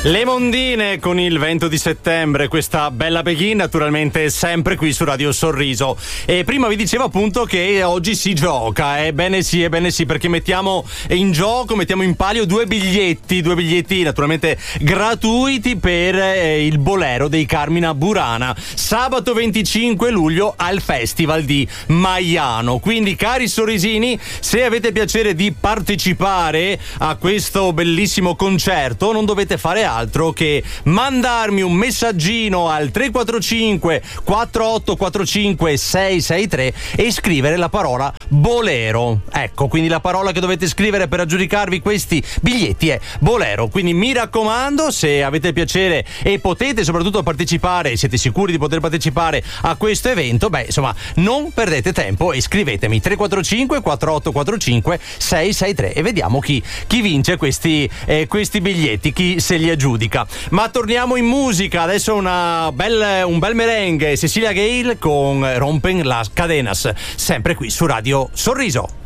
Le Mondine con il vento di settembre, questa bella Begin, naturalmente sempre qui su Radio Sorriso. E prima vi dicevo appunto che oggi si gioca, ebbene sì, perché mettiamo in gioco, mettiamo in palio due biglietti naturalmente gratuiti per il Bolero dei Carmina Burana, sabato 25 luglio al Festival di Maiano. Quindi cari sorrisini, se avete piacere di partecipare a questo bellissimo concerto, non dovete fare altro che mandarmi un messaggino al 345 4845 663 e scrivere la parola Bolero. Ecco, quindi la parola che dovete scrivere per aggiudicarvi questi biglietti è Bolero. Quindi mi raccomando, se avete piacere e potete soprattutto partecipare, siete sicuri di poter partecipare a questo evento, non perdete tempo e scrivetemi 345 4845 663 e vediamo chi vince questi biglietti, chi se li aggiudica. Ma torniamo in musica, adesso un bel merengue, Cecilia Gale con Rompen las Cadenas, sempre qui su Radio Sorriso.